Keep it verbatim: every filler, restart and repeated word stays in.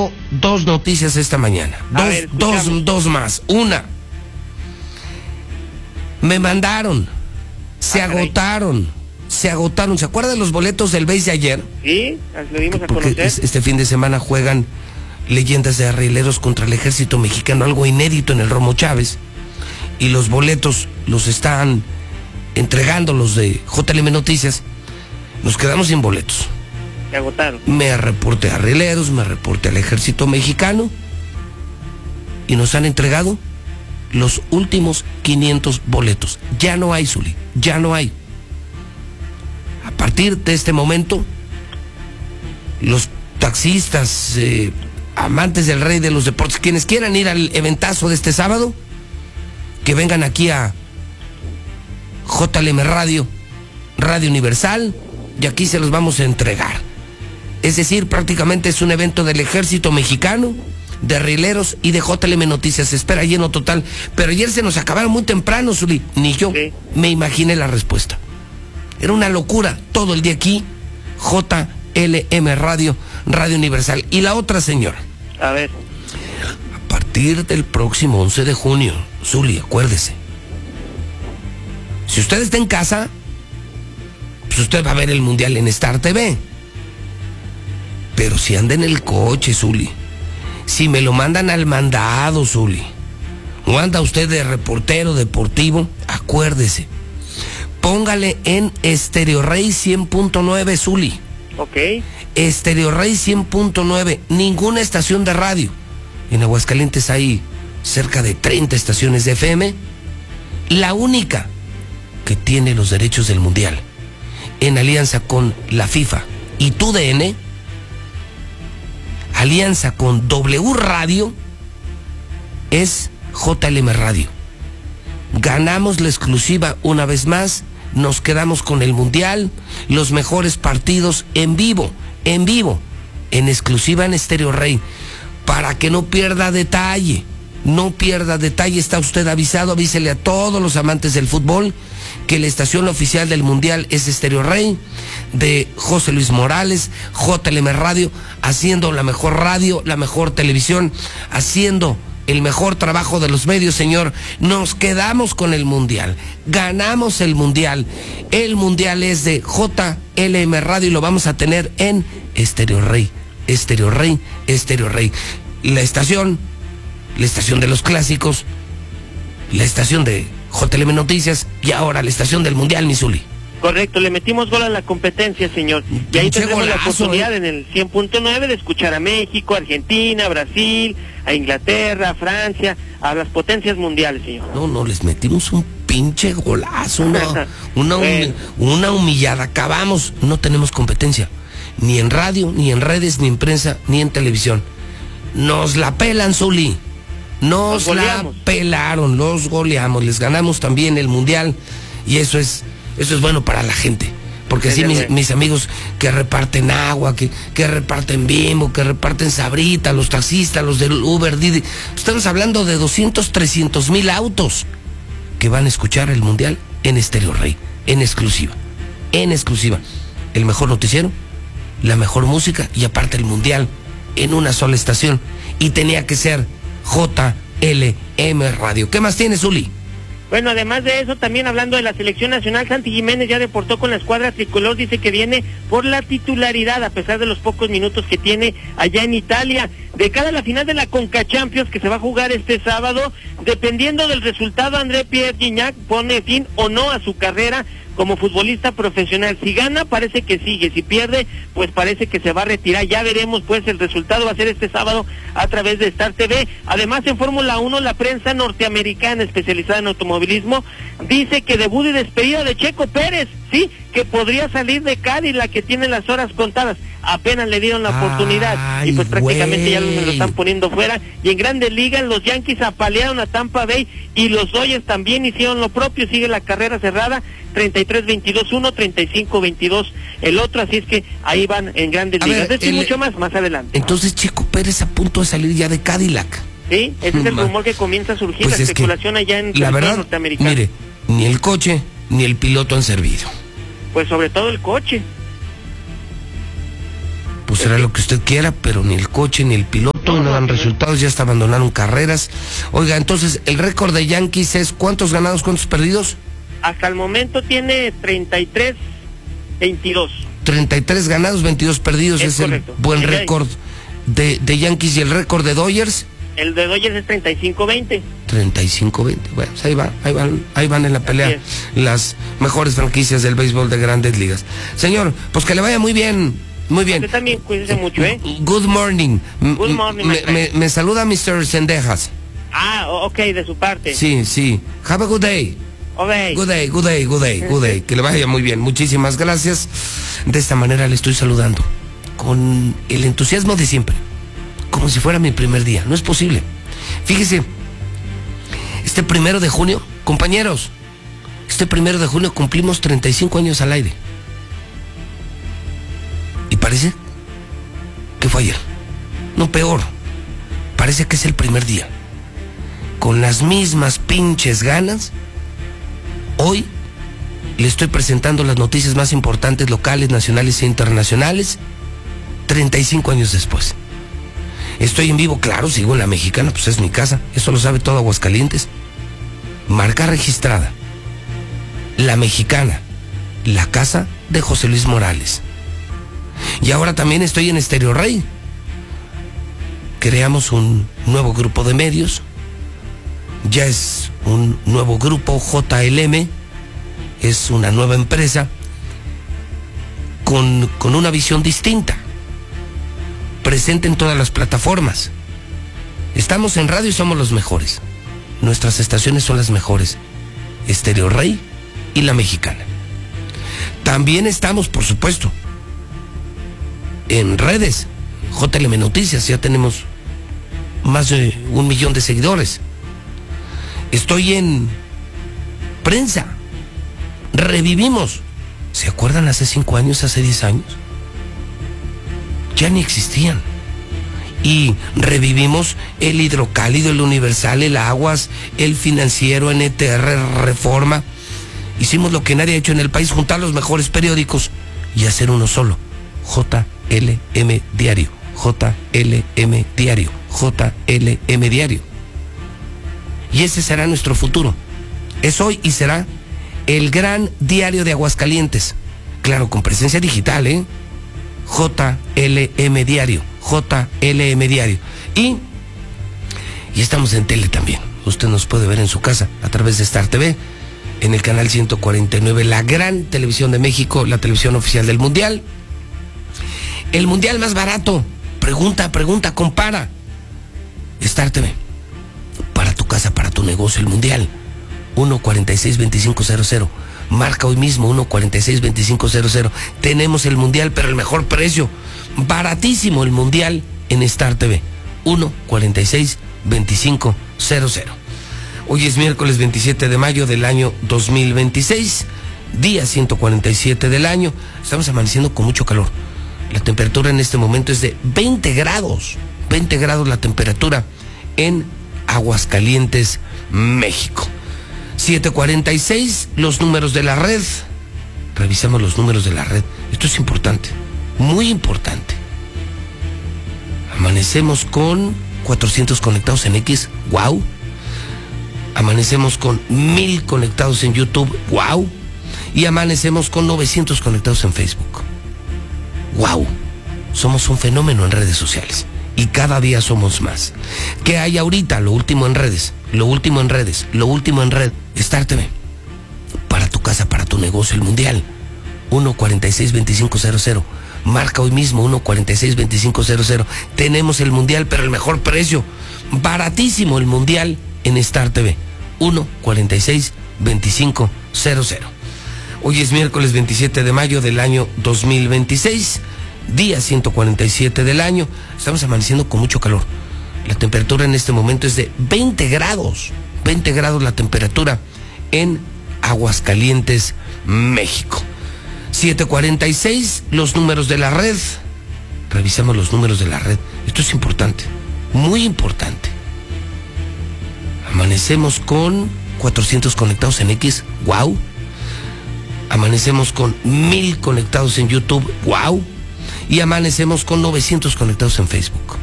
tengo dos noticias esta mañana. Dos, ver, dos, dos más. Una, me mandaron, se ah, agotaron, se agotaron. ¿Se acuerdan de los boletos del béis de ayer? Sí, lo dimos a Porque conocer. es, este fin de semana juegan Leyendas de Arrileros contra el Ejército Mexicano, algo inédito en el Romo Chávez. Y los boletos los están entregando los de J L M Noticias. Nos quedamos sin boletos. Se agotaron. Me reporté a Arrileros, me reporté al Ejército Mexicano y nos han entregado los últimos quinientos boletos. Ya no hay, Zuli, ya no hay. A partir de este momento, los taxistas, eh, amantes del rey de los deportes, quienes quieran ir al eventazo de este sábado, que vengan aquí a J L M Radio, Radio Universal, y aquí se los vamos a entregar. Es decir, prácticamente es un evento del Ejército Mexicano, de Arrileros y de J L M Noticias. Se espera lleno total. Pero ayer se nos acabaron muy temprano, Zuli. Ni yo sí. me imaginé la respuesta. Era una locura todo el día aquí. J L M Radio, Radio Universal. Y la otra, señora. A ver. A partir del próximo once de junio, Zuli, acuérdese. Si usted está en casa, pues usted va a ver el Mundial en Star T V. Pero si anda en el coche, Zuli, si me lo mandan al mandado, Zuli, o anda usted de reportero deportivo, acuérdese, póngale en Stereo Rey cien punto nueve, Zuli. Ok. Stereo Rey cien punto nueve, ninguna estación de radio. En Aguascalientes hay cerca de treinta estaciones de F M. La única que tiene los derechos del Mundial, en alianza con la FIFA y T U D N, alianza con W Radio, es J L M Radio. Ganamos la exclusiva una vez más, nos quedamos con el Mundial, los mejores partidos en vivo, en vivo, en exclusiva en Stereo Rey, para que no pierda detalle, no pierda detalle, está usted avisado, avísele a todos los amantes del fútbol que la estación oficial del Mundial es Stereo Rey, de José Luis Morales, J L M Radio, haciendo la mejor radio, la mejor televisión, haciendo el mejor trabajo de los medios, señor. Nos quedamos con el Mundial, ganamos el Mundial. El Mundial es de J L M Radio y lo vamos a tener en Stereo Rey, Stereo Rey, Stereo Rey. La estación, la estación de los clásicos, la estación de J L M Noticias y ahora la estación del Mundial, Misuli. Correcto, le metimos gol a la competencia, señor. Y ahí Pinche tendremos la golazo, oportunidad eh. en el cien punto nueve de escuchar a México, Argentina, Brasil, a Inglaterra, a Francia, a las potencias mundiales, señor. No, no, les metimos un pinche golazo, una, una, Bueno. una humillada. Acabamos, no tenemos competencia, ni en radio, ni en redes, ni en prensa, ni en televisión. Nos la pelan, Zuli. Nos Los la goleamos. pelaron, los goleamos, les ganamos también el Mundial y eso es, eso es bueno para la gente. Porque así Desde mis, luego. mis amigos que reparten agua, que, que reparten Bimbo, que reparten Sabrita, los taxistas, los del Uber, Didi. Estamos hablando de doscientos, trescientos mil autos que van a escuchar el Mundial en Stereo Rey, en exclusiva, en exclusiva. El mejor noticiero, la mejor música y aparte el Mundial en una sola estación. Y tenía que ser J L M Radio. ¿Qué más tienes, Zuli? Bueno, además de eso, también hablando de la selección nacional, Santi Jiménez ya deportó con la escuadra tricolor, dice que viene por la titularidad, a pesar de los pocos minutos que tiene allá en Italia. De cara a la final de la Conca Champions, que se va a jugar este sábado, dependiendo del resultado, André Pierre Gignac pone fin o no a su carrera como futbolista profesional. Si gana, parece que sigue; si pierde, pues parece que se va a retirar. Ya veremos, pues el resultado va a ser este sábado a través de Star T V. Además, en Fórmula uno, la prensa norteamericana especializada en automovilismo dice que debut y despedida de Checo Pérez, sí, que podría salir de Cadillac, que tiene las horas contadas. Apenas le dieron la oportunidad. Ay, y pues prácticamente güey. ya lo, lo están poniendo fuera. Y en Grandes Ligas, los Yankees apalearon a Tampa Bay y los Dodgers también hicieron lo propio. Sigue la carrera cerrada, treinta y tres veintidós uno, treinta y cinco veintidós el otro, así es que ahí van en Grandes A Ligas. ver, De esto y el- mucho más, más adelante. Entonces Checo Pérez a punto de salir ya de Cadillac. Sí, ese es el Ma- rumor que comienza a surgir, Pues la es que, especulación allá en la territorio verdad, norteamericano. mire, ni el coche ni el piloto han servido. Pues sobre todo el coche. Pues será lo que usted quiera, pero ni el coche ni el piloto momento, no dan resultados, ya hasta abandonaron carreras. Oiga, entonces, el récord de Yankees es ¿cuántos ganados, cuántos perdidos? Hasta el momento tiene treinta y tres veintidós. treinta y tres ganados, veintidós perdidos, es, es el buen récord de, de Yankees. ¿Y el récord de Dodgers? El de Dodgers es treinta y cinco veinte. treinta y cinco veinte. Bueno, pues ahí va, ahí van, ahí van en la pelea las mejores franquicias del béisbol de Grandes Ligas. Señor, pues que le vaya muy bien, muy bien. Usted también cuídese mucho, ¿eh? Good morning. Good morning, me, me, me saluda mister Sendejas. Ah, ok, de su parte. Sí, sí. Have a good day. Okay. Good day, good day, good day, good day. Que le vaya muy bien. Muchísimas gracias. De esta manera le estoy saludando con el entusiasmo de siempre, como si fuera mi primer día. No es posible. Fíjese, este primero de junio, compañeros, este primero de junio cumplimos treinta y cinco años al aire. Y parece que fue ayer. No, peor. Parece que es el primer día. Con las mismas pinches ganas, hoy le estoy presentando las noticias más importantes locales, nacionales e internacionales, treinta y cinco años después. Estoy en vivo, claro, sigo en La Mexicana, pues es mi casa, eso lo sabe todo Aguascalientes. Marca registrada, La Mexicana, la casa de José Luis Morales. Y ahora también estoy en Estéreo Rey. Creamos un nuevo grupo de medios, ya es un nuevo grupo, J L M, es una nueva empresa con, con una visión distinta, presente en todas las plataformas. Estamos en radio y somos los mejores. Nuestras estaciones son las mejores, Estéreo Rey y La Mexicana. También estamos, por supuesto, en redes, J L M Noticias, ya tenemos más de un millón de seguidores. Estoy en prensa, revivimos. ¿Se acuerdan hace cinco años, hace diez años? Ya ni existían. Y revivimos el Hidrocálido, el Universal, el Aguas, el Financiero, N T R, Reforma. Hicimos lo que nadie ha hecho en el país, juntar los mejores periódicos y hacer uno solo, J L M Diario, J L M Diario, J L M Diario. Y ese será nuestro futuro. Es hoy y será el gran diario de Aguascalientes. Claro, con presencia digital, ¿eh? J L M Diario, J L M Diario. Y, y estamos en tele también. Usted nos puede ver en su casa a través de Star T V, en el canal ciento cuarenta y nueve, la gran televisión de México, la televisión oficial del Mundial. El Mundial más barato. Pregunta, pregunta, compara. Star T V. Para tu casa, para tu negocio, el Mundial. uno cuarenta y seis veinticinco cero cero. Marca hoy mismo uno cuarenta y seis veinticinco cero cero. Tenemos el Mundial, pero el mejor precio. Baratísimo el Mundial en Star T V. uno cuarenta y seis veinticinco cero cero. Hoy es miércoles veintisiete de mayo del año dos mil veintiséis. Día ciento cuarenta y siete del año. Estamos amaneciendo con mucho calor. La temperatura en este momento es de veinte grados. veinte grados la temperatura en Aguascalientes, México. siete cuarenta y seis, los números de la red. Revisamos los números de la red. Esto es importante, muy importante. Amanecemos con cuatrocientos conectados en X, wow. Amanecemos con mil conectados en YouTube, wow. Y amanecemos con novecientos conectados en Facebook. Wow, somos un fenómeno en redes sociales. Y cada día somos más. ¿Qué hay ahorita? Lo último en redes, lo último en redes, lo último en red. Star T V. Para tu casa, para tu negocio, el Mundial. uno cuarenta y seis veinticinco cero cero. Marca hoy mismo uno cuarenta y seis veinticinco cero cero. Tenemos el Mundial, pero el mejor precio. Baratísimo el Mundial en Star T V. uno cuarenta y seis veinticinco cero cero. Hoy es miércoles veintisiete de mayo del año dos mil veintiséis. Día ciento cuarenta y siete del año. Estamos amaneciendo con mucho calor. La temperatura en este momento es de veinte grados. veinte grados la temperatura en Aguascalientes, México. siete cuarenta y seis, los números de la red. Revisamos los números de la red. Esto es importante, muy importante. Amanecemos con cuatrocientos conectados en X, wow. Amanecemos con mil conectados en YouTube, wow. Y amanecemos con novecientos conectados en Facebook.